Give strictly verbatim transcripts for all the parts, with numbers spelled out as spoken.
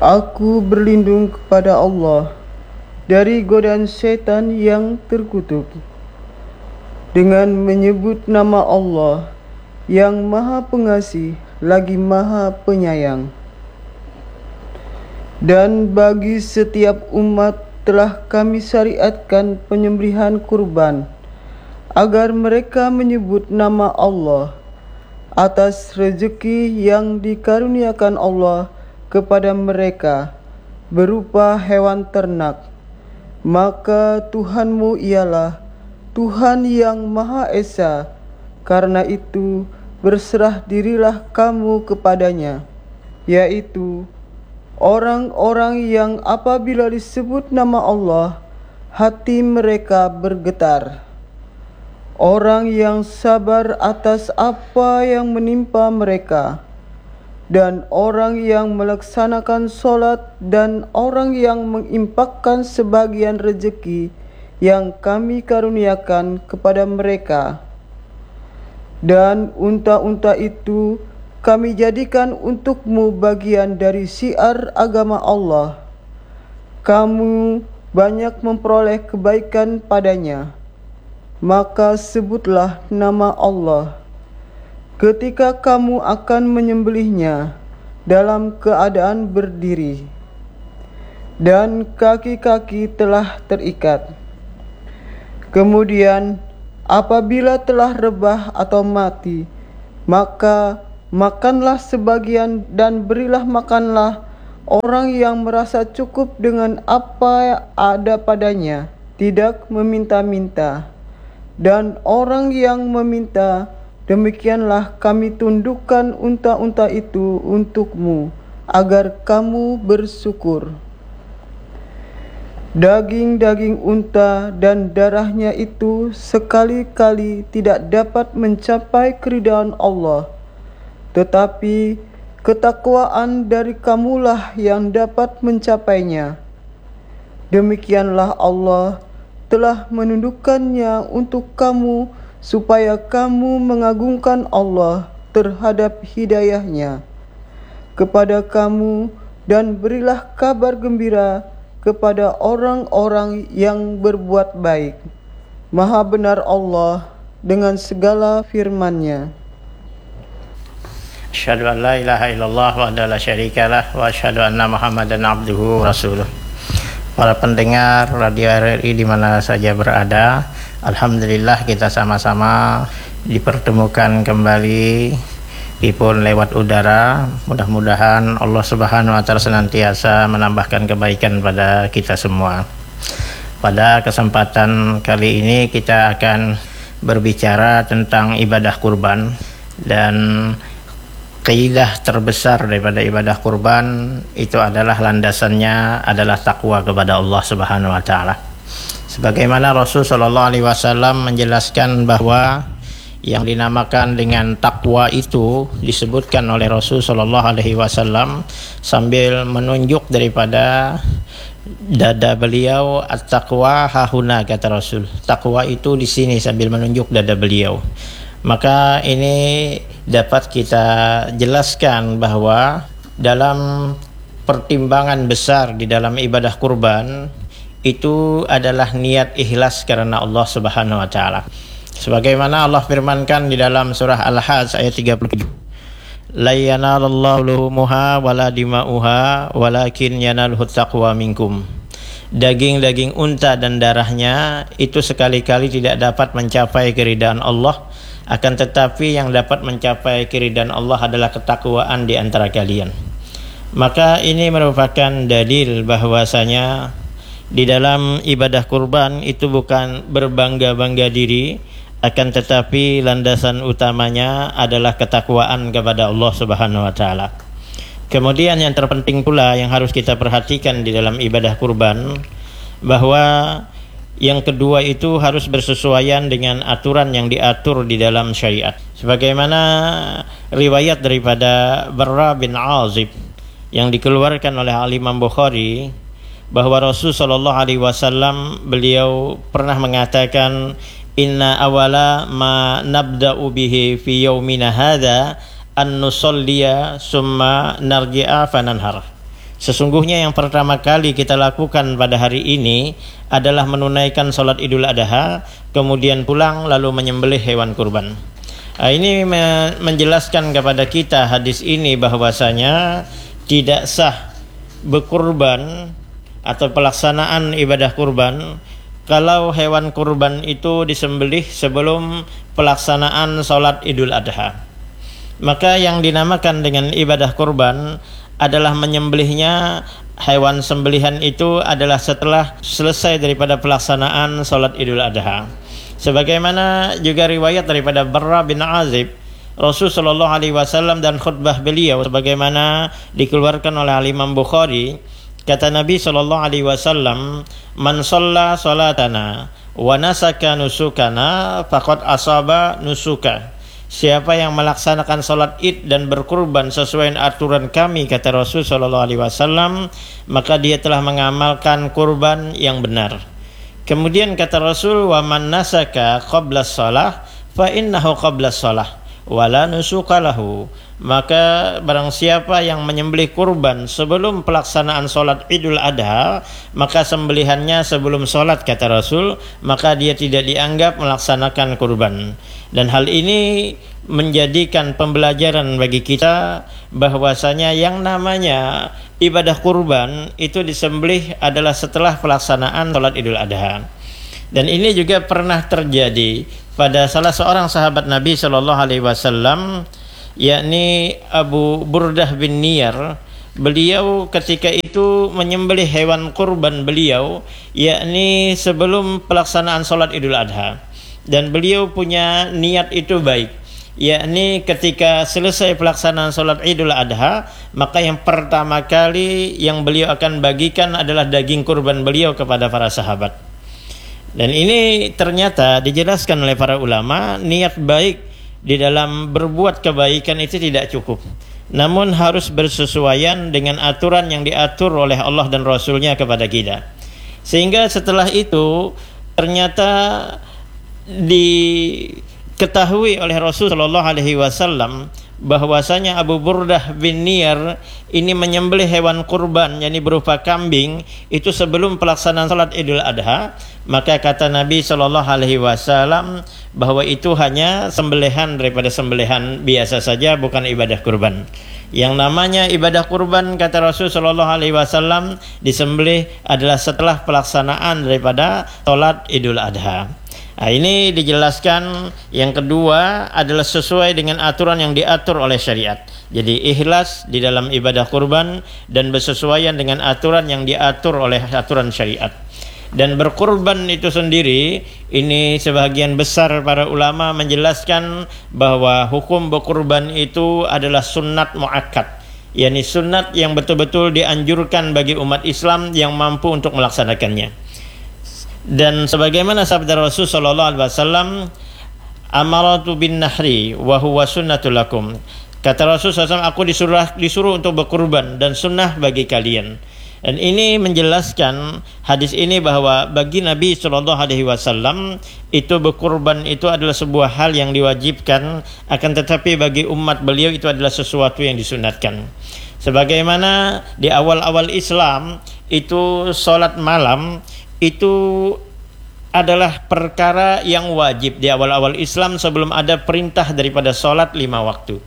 Aku berlindung kepada Allah dari godaan setan yang terkutuk dengan menyebut nama Allah yang Maha Pengasih lagi Maha Penyayang. Dan bagi setiap umat telah kami syariatkan penyembelihan kurban agar mereka menyebut nama Allah atas rezeki yang dikaruniakan Allah kepada mereka berupa hewan ternak. Maka Tuhanmu ialah Tuhan yang Maha Esa. Karena itu berserah dirilah kamu kepadanya, yaitu orang-orang yang apabila disebut nama Allah hati mereka bergetar, orang yang sabar atas apa yang menimpa mereka, dan orang yang melaksanakan solat, dan orang yang menginfakkan sebagian rezeki yang kami karuniakan kepada mereka. Dan unta-unta itu kami jadikan untukmu bagian dari syiar agama Allah. Kamu banyak memperoleh kebaikan padanya, maka sebutlah nama Allah ketika kamu akan menyembelihnya dalam keadaan berdiri dan kaki-kaki telah terikat. Kemudian apabila telah rebah atau mati, maka makanlah sebagian dan berilah makanlah orang yang merasa cukup dengan apa yang ada padanya, tidak meminta-minta. Dan orang yang meminta, demikianlah kami tundukkan unta-unta itu untukmu, agar kamu bersyukur. Daging-daging unta dan darahnya itu sekali-kali tidak dapat mencapai keridhaan Allah, tetapi ketakwaan dari kamulah yang dapat mencapainya. Demikianlah Allah telah menundukkannya untuk kamu, supaya kamu mengagungkan Allah terhadap hidayahnya kepada kamu, dan berilah kabar gembira kepada orang-orang yang berbuat baik. Maha benar Allah dengan segala firman-Nya. Asyhadu an la ilaha illallah wa la syarikalah wa asyhadu anna Muhammadan abduhu wa rasuluh. Para pendengar Radio R R I di mana saja berada, alhamdulillah kita sama-sama dipertemukan kembali Ipun lewat udara. Mudah-mudahan Allah Subhanahu wa taala senantiasa menambahkan kebaikan pada kita semua. Pada kesempatan kali ini kita akan berbicara tentang ibadah kurban, dan kaidah terbesar daripada ibadah kurban itu adalah landasannya adalah takwa kepada Allah Subhanahu wa taala. Sebagaimana Rasul sallallahu alaihi wasallam menjelaskan bahwa yang dinamakan dengan takwa itu disebutkan oleh Rasul sallallahu alaihi wasallam sambil menunjuk daripada dada beliau, at-taqwa hahuna, kata Rasul. Takwa itu di sini sambil menunjuk dada beliau. Maka ini dapat kita jelaskan bahwa dalam pertimbangan besar di dalam ibadah kurban itu adalah niat ikhlas karena Allah Subhanahu wa taala. Sebagaimana Allah firmankan di dalam surah Al-Hajj ayat tiga puluh tujuh, la yanalallahu luhumuha wala dima'uha walakin yanaluhut taqwa minkum. Daging-daging unta dan darahnya itu sekali-kali tidak dapat mencapai keridhaan Allah, akan tetapi yang dapat mencapai keridhaan Allah adalah ketakwaan di antara kalian. Maka ini merupakan dalil bahwasanya di dalam ibadah kurban itu bukan berbangga-bangga diri, akan tetapi landasan utamanya adalah ketakwaan kepada Allah Subhanahu wa taala. Kemudian yang terpenting pula yang harus kita perhatikan di dalam ibadah kurban, bahwa yang kedua itu harus bersesuaian dengan aturan yang diatur di dalam syariat. Sebagaimana riwayat daripada Barra bin Azib yang dikeluarkan oleh Al-Imam Bukhari, bahwa Rasul sallallahu alaihi wasallam beliau pernah mengatakan, inna awala ma nabda'u bihi fi yaumina hadza an nusalliya summa narji'a fananhar. Sesungguhnya yang pertama kali kita lakukan pada hari ini adalah menunaikan sholat Idul Adha, kemudian pulang lalu menyembelih hewan kurban. Nah, ini menjelaskan kepada kita hadis ini bahwasanya tidak sah berkurban atau pelaksanaan ibadah kurban kalau hewan kurban itu disembelih sebelum pelaksanaan sholat Idul Adha. Maka yang dinamakan dengan ibadah kurban adalah menyembelihnya, hewan sembelihan itu adalah setelah selesai daripada pelaksanaan sholat Idul Adha. Sebagaimana juga riwayat daripada Barra bin Azib, Rasul sallallahu alaihi wasallam dan khutbah beliau sebagaimana dikeluarkan oleh Imam Bukhari, kata Nabi sallallahu alaihi wasallam, "Man shalla salatana wa nasaka nusukana faqad asaba nusuka." Siapa yang melaksanakan salat Id dan berkurban sesuai aturan kami, kata Rasul sallallahu alaihi wasallam, maka dia telah mengamalkan kurban yang benar. Kemudian kata Rasul, "Wa man nasaka qabla shalah fa innahu qabla shalah wala nusuka lahu." Maka barang siapa yang menyembelih kurban sebelum pelaksanaan salat Idul Adha, maka sembelihannya sebelum salat, kata Rasul, maka dia tidak dianggap melaksanakan kurban. Dan hal ini menjadikan pembelajaran bagi kita bahwasanya yang namanya ibadah kurban itu disembelih adalah setelah pelaksanaan salat Idul Adha. Dan ini juga pernah terjadi pada salah seorang sahabat Nabi sallallahu alaihi wasallam, yakni Abu Burdah bin Niyar. Beliau ketika itu menyembelih hewan kurban beliau, yakni sebelum pelaksanaan salat Idul Adha. Dan beliau punya niat itu baik, yakni ketika selesai pelaksanaan salat Idul Adha, maka yang pertama kali yang beliau akan bagikan adalah daging kurban beliau kepada para sahabat. Dan ini ternyata dijelaskan oleh para ulama, niat baik di dalam berbuat kebaikan itu tidak cukup, namun harus bersesuaian dengan aturan yang diatur oleh Allah dan Rasulnya kepada kita. Sehingga setelah itu ternyata diketahui oleh Rasul sallallahu alaihi wasallam bahwasanya Abu Burdah bin Niyar ini menyembelih hewan kurban, yakni berupa kambing, itu sebelum pelaksanaan salat Idul Adha. Maka kata Nabi sallallahu alaihi wasallam bahwa itu hanya sembelihan daripada sembelihan biasa saja, bukan ibadah kurban. Yang namanya ibadah kurban, kata Rasul sallallahu alaihi wasallam, disembelih adalah setelah pelaksanaan daripada salat Idul Adha. Nah, ini dijelaskan yang kedua adalah sesuai dengan aturan yang diatur oleh syariat. Jadi ikhlas di dalam ibadah kurban dan bersesuaian dengan aturan yang diatur oleh aturan syariat. Dan berkurban itu sendiri, ini sebagian besar para ulama menjelaskan bahwa hukum berkurban itu adalah sunnat muakkad, yakni sunnat yang betul-betul dianjurkan bagi umat Islam yang mampu untuk melaksanakannya. Dan sebagaimana sabda Rasul sallallahu alaihi wasallam, "Amaratu bin nahri wa huwa sunnatul lakum." Kata Rasul sallallahu alaihi wasallam, aku disuruh disuruh untuk berkurban dan sunnah bagi kalian. Dan ini menjelaskan hadis ini bahwa bagi Nabi sallallahu alaihi wasallam itu berkurban itu adalah sebuah hal yang diwajibkan, akan tetapi bagi umat beliau itu adalah sesuatu yang disunatkan. Sebagaimana di awal-awal Islam itu salat malam itu adalah perkara yang wajib di awal-awal Islam sebelum ada perintah daripada salat lima waktu.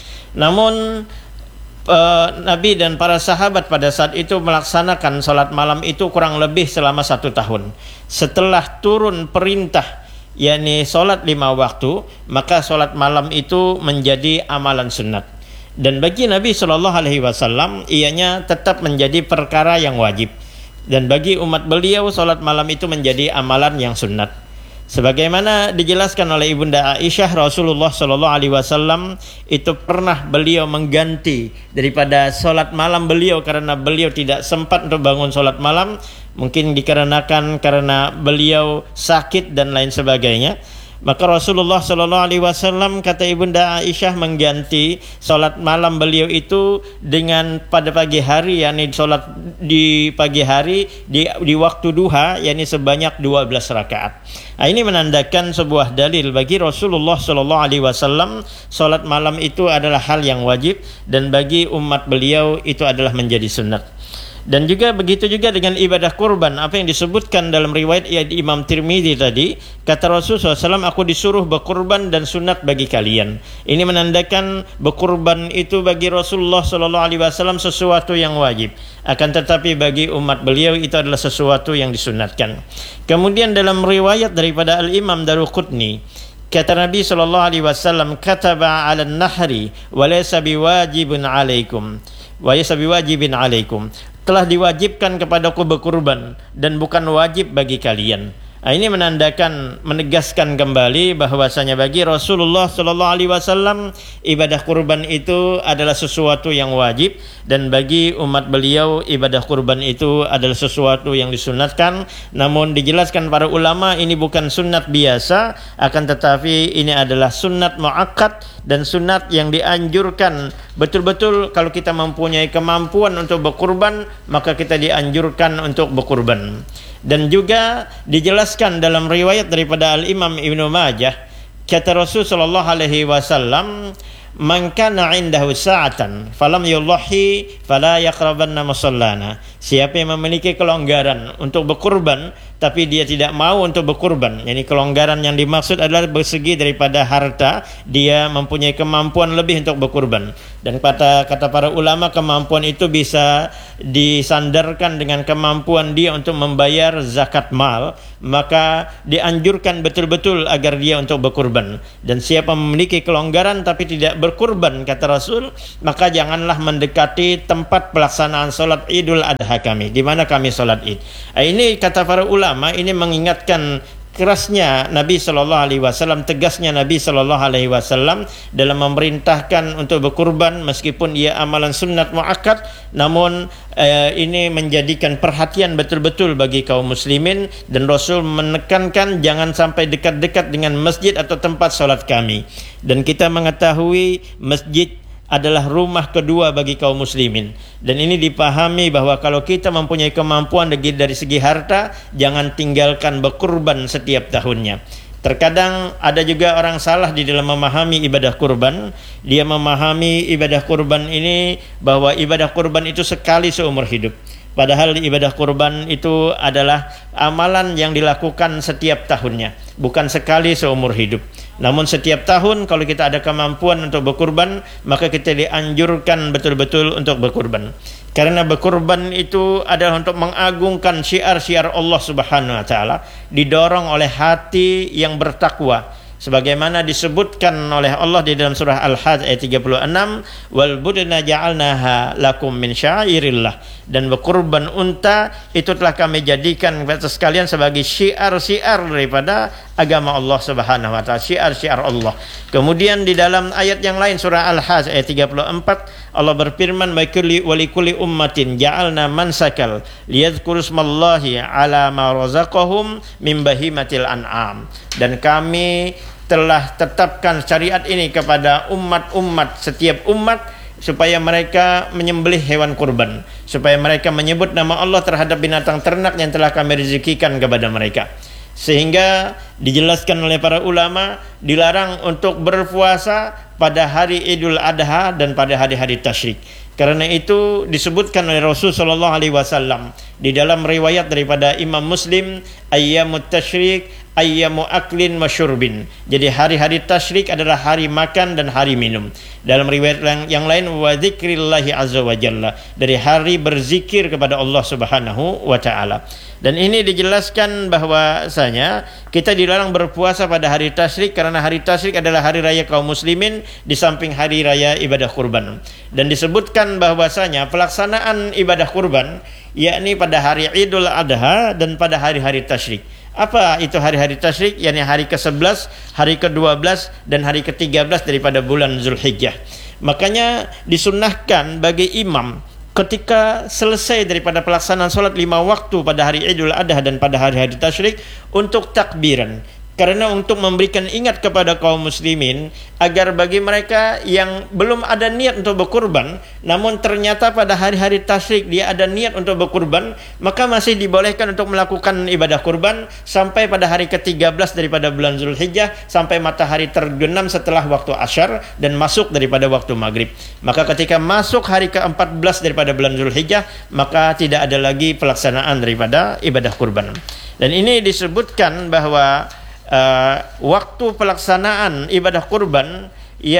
Namun Uh, Nabi dan para sahabat pada saat itu melaksanakan salat malam itu kurang lebih selama satu tahun. Setelah turun perintah yakni salat lima waktu, maka salat malam itu menjadi amalan sunat. Dan bagi Nabi shallallahu alaihi wasallam ianya tetap menjadi perkara yang wajib. Dan bagi umat beliau salat malam itu menjadi amalan yang sunat. Sebagaimana dijelaskan oleh Ibunda Aisyah, Rasulullah shallallahu alaihi wasallam itu pernah beliau mengganti daripada solat malam beliau karena beliau tidak sempat untuk bangun solat malam, mungkin dikarenakan karena beliau sakit dan lain sebagainya. Maka Rasulullah shallallahu alaihi wasallam, kata Ibunda Aisyah, mengganti solat malam beliau itu dengan pada pagi hari, yakni solat di pagi hari di, di waktu duha, yakni sebanyak dua belas rakaat. Nah, ini menandakan sebuah dalil bagi Rasulullah shallallahu alaihi wasallam solat malam itu adalah hal yang wajib dan bagi umat beliau itu adalah menjadi sunnat. Dan juga begitu juga dengan ibadah kurban, apa yang disebutkan dalam riwayat Imam Tirmidzi tadi, kata Rasulullah shallallahu alaihi wasallam, aku disuruh berkurban dan sunat bagi kalian. Ini menandakan berkurban itu bagi Rasulullah shallallahu alaihi wasallam sesuatu yang wajib, akan tetapi bagi umat beliau itu adalah sesuatu yang disunatkan. Kemudian dalam riwayat daripada Al-Imam Daruqutni, kata Nabi sallallahu alaihi wasallam, kataba 'alan nahri wa laysa biwajibun 'alaikum wa laysa biwajibin 'alaikum, telah diwajibkan kepadaku berkurban dan bukan wajib bagi kalian. Nah, ini menandakan, menegaskan kembali bahwasanya bagi Rasulullah sallallahu alaihi wasallam ibadah kurban itu adalah sesuatu yang wajib, dan bagi umat beliau ibadah kurban itu adalah sesuatu yang disunatkan. Namun dijelaskan para ulama, ini bukan sunat biasa, akan tetapi ini adalah sunat muakkad dan sunat yang dianjurkan betul-betul. Kalau kita mempunyai kemampuan untuk berkurban, maka kita dianjurkan untuk berkurban. Dan juga dijelaskan dalam riwayat daripada Al-Imam Ibnu Majah, kata Rasul sallallahu alaihi wasallam, man kana 'indahu sa'atan falam yudhi fala yaqrabanna musallana. Siapa yang memiliki kelonggaran untuk berkurban tapi dia tidak mau untuk berkurban, yakni kelonggaran yang dimaksud adalah bersegi daripada harta, dia mempunyai kemampuan lebih untuk berkurban. Dan kata kata para ulama, kemampuan itu bisa disandarkan dengan kemampuan dia untuk membayar zakat mal, maka dianjurkan betul-betul agar dia untuk berkurban. Dan siapa memiliki kelonggaran tapi tidak berkurban, kata Rasul, maka janganlah mendekati tempat pelaksanaan solat Idul Adha kami, di mana kami solat Id. Ini kata para ulama, ini mengingatkan kerasnya Nabi sallallahu alaihi wasallam, tegasnya Nabi sallallahu alaihi wasallam dalam memerintahkan untuk berkurban, meskipun ia amalan sunat muakkad, namun eh, ini menjadikan perhatian betul-betul bagi kaum muslimin, dan Rasul menekankan jangan sampai dekat-dekat dengan masjid atau tempat salat kami. Dan kita mengetahui masjid adalah rumah kedua bagi kaum muslimin, dan ini dipahami bahwa kalau kita mempunyai kemampuan dari, dari segi harta, jangan tinggalkan berkurban setiap tahunnya. Terkadang ada juga orang salah di dalam memahami ibadah kurban. Dia memahami ibadah kurban ini bahwa ibadah kurban itu sekali seumur hidup, padahal ibadah kurban itu adalah amalan yang dilakukan setiap tahunnya, bukan sekali seumur hidup. Namun setiap tahun kalau kita ada kemampuan untuk berkurban, maka kita dianjurkan betul-betul untuk berkurban. Karena berkurban itu adalah untuk mengagungkan syiar-syiar Allah Subhanahu wa taala, didorong oleh hati yang bertakwa. Sebagaimana disebutkan oleh Allah di dalam surah Al-Hajj ayat tiga puluh enam, wal budna ja'alnaha lakum min syairillah, dan berkurban unta itu telah kami jadikan kepada sekalian sebagai syiar-syiar daripada agama Allah Subhanahu wa taala, syiar-syiar Allah. Kemudian di dalam ayat yang lain surah Al-Hajj ayat tiga puluh empat, Allah berfirman, wa likulli ummatin ja'alna mansakal liyadhkuru smallahi ala ma razaqahum min bahimatil an'am, dan kami telah tetapkan syariat ini kepada umat-umat, setiap umat, supaya mereka menyembelih hewan kurban, supaya mereka menyebut nama Allah terhadap binatang ternak yang telah kami rezekikan kepada mereka. Sehingga dijelaskan oleh para ulama, dilarang untuk berpuasa pada hari Idul Adha dan pada hari-hari tasyrik. Karena itu disebutkan oleh Rasul sallallahu alaihi wasallam di dalam riwayat daripada Imam Muslim, ayyamut tasyrik ayyamu aklin wa syurbin. Jadi hari-hari tasyrik adalah hari makan dan hari minum. Dalam riwayat yang lain, wa dzikrillahi azza wa jalla, dari hari berzikir kepada Allah Subhanahu wa taala. Dan ini dijelaskan bahwasanya kita dilarang berpuasa pada hari tasyrik karena hari tasyrik adalah hari raya kaum muslimin di samping hari raya ibadah kurban. Dan disebutkan bahwasanya pelaksanaan ibadah kurban yakni pada hari Idul Adha dan pada hari-hari tasyrik. Apa itu hari-hari tasyrik? Yakni hari ke sebelas, hari ke dua belas, dan hari ke tiga belas daripada bulan Zulhijjah. Makanya disunnahkan bagi imam ketika selesai daripada pelaksanaan solat lima waktu pada hari Idul Adha dan pada hari-hari tasyrik untuk takbiran. Karena untuk memberikan ingat kepada kaum muslimin agar bagi mereka yang belum ada niat untuk berkurban, namun ternyata pada hari-hari tasyrik dia ada niat untuk berkurban, maka masih dibolehkan untuk melakukan ibadah kurban sampai pada hari ke tiga belas daripada bulan Zulhijjah, sampai matahari terbenam setelah waktu asyar dan masuk daripada waktu maghrib. Maka ketika masuk hari ke empat belas daripada bulan Zulhijjah, maka tidak ada lagi pelaksanaan daripada ibadah kurban. Dan ini disebutkan bahwa Uh, waktu pelaksanaan ibadah kurban,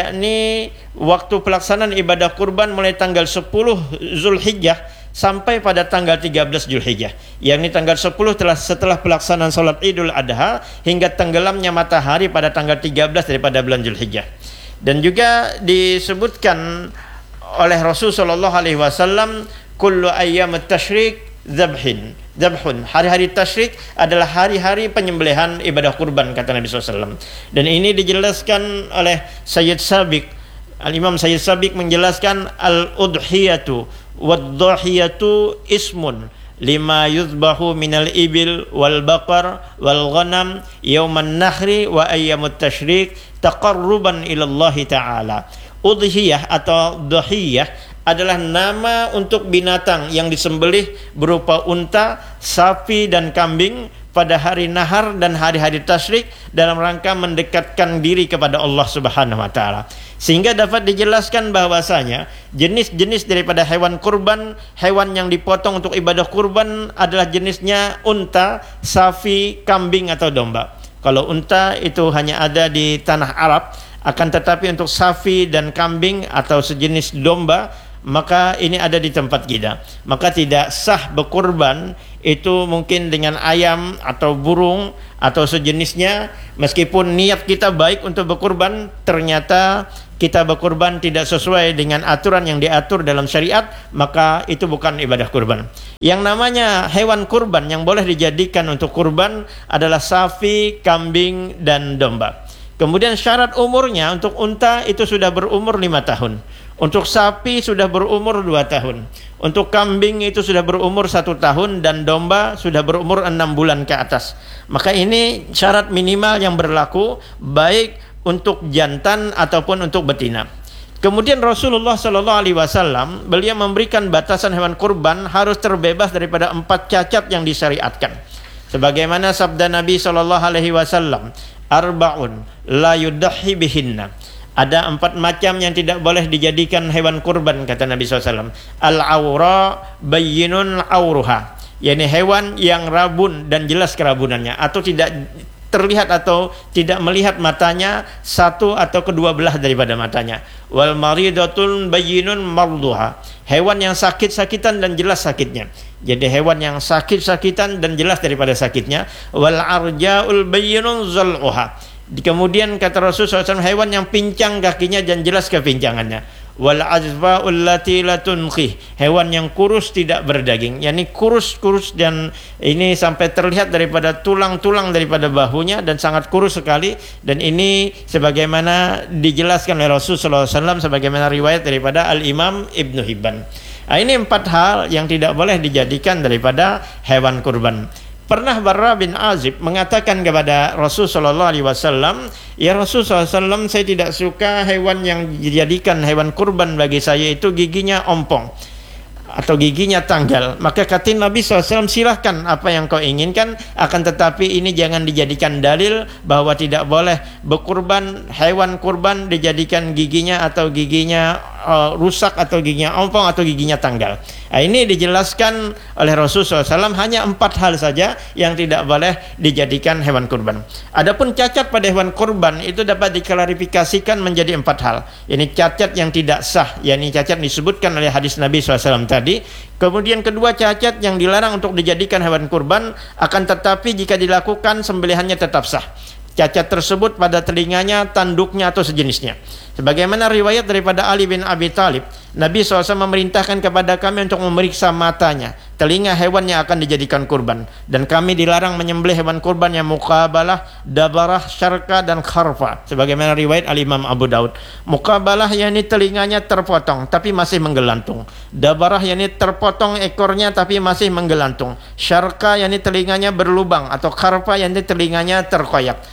yakni waktu pelaksanaan ibadah kurban mulai tanggal sepuluh Zulhijjah sampai pada tanggal tiga belas Zulhijjah, yakni tanggal sepuluh telah setelah pelaksanaan salat Idul Adha hingga tenggelamnya matahari pada tanggal tiga belas daripada bulan Zulhijjah. Dan juga disebutkan oleh Rasulullah sallallahu alaihi wasallam, kullu ayyamut tasyrik zabhin zabhun, hari-hari tasyrik adalah hari-hari penyembelihan ibadah kurban, kata Nabi sallallahu alaihi wasallam. Dan ini dijelaskan oleh Sayyid Sabiq, Al-Imam Sayyid Sabiq menjelaskan al-udhiyatu wad-dhahiyatu ismun lima yuzbahu minal ibil wal baqar wal ghanam yauman nahri wa ayyamut tasyrik taqarruban ilallahi ta'ala. Udhiyah atau dhahiyah adalah nama untuk binatang yang disembelih berupa unta, sapi dan kambing pada hari nahar dan hari-hari tasyrik dalam rangka mendekatkan diri kepada Allah Subhanahu wa taala. Sehingga dapat dijelaskan bahwasanya jenis-jenis daripada hewan kurban, hewan yang dipotong untuk ibadah kurban adalah jenisnya unta, sapi, kambing atau domba. Kalau unta itu hanya ada di tanah Arab, akan tetapi untuk sapi dan kambing atau sejenis domba, maka ini ada di tempat kita. Maka tidak sah berkurban itu mungkin dengan ayam atau burung atau sejenisnya, meskipun niat kita baik untuk berkurban, ternyata kita berkurban tidak sesuai dengan aturan yang diatur dalam syariat, maka itu bukan ibadah kurban. Yang namanya hewan kurban yang boleh dijadikan untuk kurban adalah sapi, kambing dan domba. Kemudian syarat umurnya, untuk unta itu sudah berumur lima tahun, untuk sapi sudah berumur dua tahun, untuk kambing itu sudah berumur satu tahun, dan domba sudah berumur enam bulan ke atas. Maka ini syarat minimal yang berlaku baik untuk jantan ataupun untuk betina. Kemudian Rasulullah Shallallahu Alaihi Wasallam beliau memberikan batasan hewan kurban harus terbebas daripada empat cacat yang disyariatkan. Sebagaimana sabda Nabi Shallallahu Alaihi Wasallam, arba'un la yudhi bihinna. Ada empat macam yang tidak boleh dijadikan hewan kurban, kata Nabi shallallahu alaihi wasallam. Al-awra bayyinun awruha, yakni hewan yang rabun dan jelas kerabunannya, atau tidak terlihat atau tidak melihat matanya satu atau kedua belah daripada matanya. Wal maridatun bayyinun marduha, hewan yang sakit-sakitan dan jelas sakitnya. Jadi hewan yang sakit-sakitan dan jelas daripada sakitnya. Wal arja'ul bayyinun zal'uha, kemudian kata Rasulullah shallallahu alaihi wasallam, hewan yang pincang kakinya dan jelas kepincangannya. Wal azfa'ul lati la tunqih, hewan yang kurus tidak berdaging, yakni kurus-kurus dan ini sampai terlihat daripada tulang-tulang daripada bahunya dan sangat kurus sekali. Dan ini sebagaimana dijelaskan oleh Rasulullah shallallahu alaihi wasallam sebagaimana riwayat daripada Al-Imam Ibnu Hibban. Nah, ini empat hal yang tidak boleh dijadikan daripada hewan kurban. Pernah Barra bin Azib mengatakan kepada Rasul sallallahu alaihi wasallam, "Ya Rasul sallallahu alaihi wasallam, saya tidak suka hewan yang dijadikan hewan kurban bagi saya itu giginya ompong atau giginya tanggal." Maka kata Nabi sallallahu alaihi wasallam, "Silahkan apa yang kau inginkan, akan tetapi ini jangan dijadikan dalil bahwa tidak boleh berkurban, hewan kurban dijadikan giginya atau giginya uh, rusak atau giginya ompong atau giginya tanggal." Nah, ini dijelaskan oleh Rasulullah shallallahu alaihi wasallam hanya empat hal saja yang tidak boleh dijadikan hewan kurban. Adapun cacat pada hewan kurban itu dapat diklarifikasikan menjadi empat hal. Ini cacat yang tidak sah, yakni cacat disebutkan oleh hadis Nabi shallallahu alaihi wasallam tadi. Kemudian kedua, cacat yang dilarang untuk dijadikan hewan kurban, akan tetapi jika dilakukan sembelihannya tetap sah. Cacat tersebut pada telinganya, tanduknya atau sejenisnya. Sebagaimana riwayat daripada Ali bin Abi Thalib, Nabi shallallahu alaihi wasallam memerintahkan kepada kami untuk memeriksa matanya, telinga hewan yang akan dijadikan kurban. Dan kami dilarang menyembelih hewan kurban yang muqabalah, dabarah, syarka dan kharfa. Sebagaimana riwayat Al-Imam Abu Daud. Muqabalah yakni telinganya terpotong tapi masih menggelantung. Dabarah yakni terpotong ekornya tapi masih menggelantung. Syarka yakni telinganya berlubang, atau kharfa yakni telinganya terkoyak.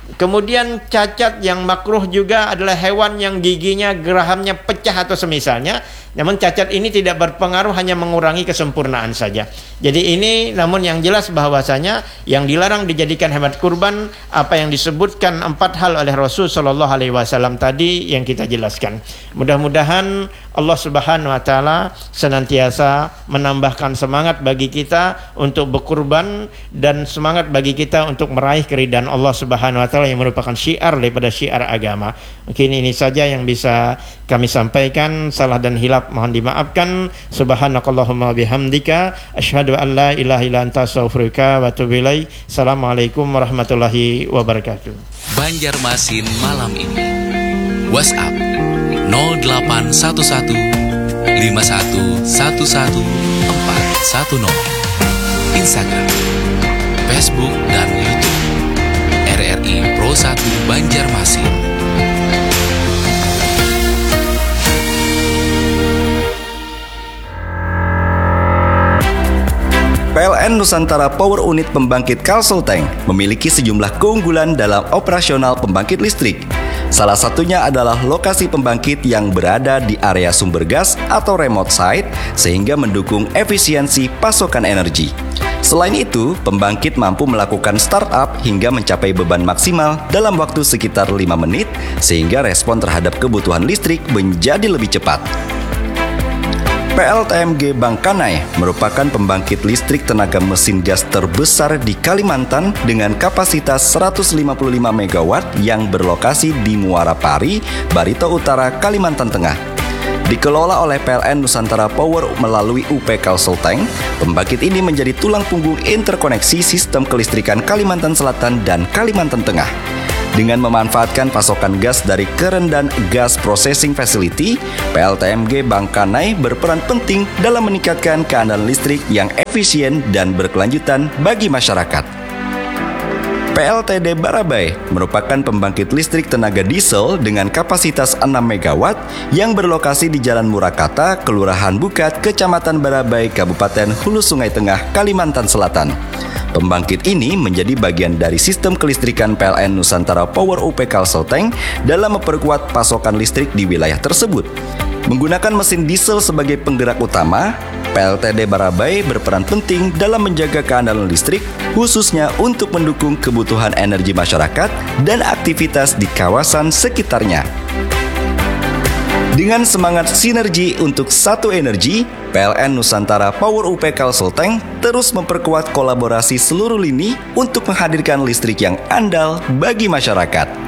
Kemudian cacat yang makruh juga adalah hewan yang giginya, gerahamnya pecah atau semisalnya. Namun cacat ini tidak berpengaruh, hanya mengurangi kesempurnaan saja. Jadi ini, namun yang jelas bahwasanya yang dilarang dijadikan hewan kurban apa yang disebutkan empat hal oleh Rasul Shallallahu Alaihi Wasallam tadi yang kita jelaskan. Mudah-mudahan Allah Subhanahu Wa Taala senantiasa menambahkan semangat bagi kita untuk berkurban dan semangat bagi kita untuk meraih keridhaan Allah Subhanahu Wa Taala yang merupakan syiar daripada syiar agama. Mungkin ini saja yang bisa kami sampaikan. Salah dan hilaf mohon dimaafkan. Subhanakallahumma bihamdika asyhadu an la ilaha illa anta astaghfiruka wa atubu ilaik. Assalamualaikum warahmatullahi wabarakatuh. Banjarmasin malam ini. WhatsApp nol delapan satu satu lima satu satu satu empat satu nol. Instagram, Facebook dan YouTube R R I Pro satu Banjarmasin. P L N Nusantara Power Unit Pembangkit Kalsel Tank memiliki sejumlah keunggulan dalam operasional pembangkit listrik. Salah satunya adalah lokasi pembangkit yang berada di area sumber gas atau remote site sehingga mendukung efisiensi pasokan energi. Selain itu, pembangkit mampu melakukan startup hingga mencapai beban maksimal dalam waktu sekitar lima menit sehingga respon terhadap kebutuhan listrik menjadi lebih cepat. P L T M G Bangkanai merupakan pembangkit listrik tenaga mesin gas terbesar di Kalimantan dengan kapasitas seratus lima puluh lima megawatt yang berlokasi di Muara Pari, Barito Utara, Kalimantan Tengah. Dikelola oleh P L N Nusantara Power melalui U P Kalsel Tank, pembangkit ini menjadi tulang punggung interkoneksi sistem kelistrikan Kalimantan Selatan dan Kalimantan Tengah. Dengan memanfaatkan pasokan gas dari Kerendan Gas Processing Facility, P L T M G Bangkanai berperan penting dalam meningkatkan keandalan listrik yang efisien dan berkelanjutan bagi masyarakat. P L T D Barabai merupakan pembangkit listrik tenaga diesel dengan kapasitas enam megawatt yang berlokasi di Jalan Murakata, Kelurahan Bukat, Kecamatan Barabai, Kabupaten Hulu Sungai Tengah, Kalimantan Selatan. Pembangkit ini menjadi bagian dari sistem kelistrikan P L N Nusantara Power U P Kalsel Tank dalam memperkuat pasokan listrik di wilayah tersebut. Menggunakan mesin diesel sebagai penggerak utama, P L T D Barabai berperan penting dalam menjaga keandalan listrik, khususnya untuk mendukung kebutuhan energi masyarakat dan aktivitas di kawasan sekitarnya. Dengan semangat sinergi untuk satu energi, P L N Nusantara Power U P Kalsel Tank terus memperkuat kolaborasi seluruh lini untuk menghadirkan listrik yang andal bagi masyarakat.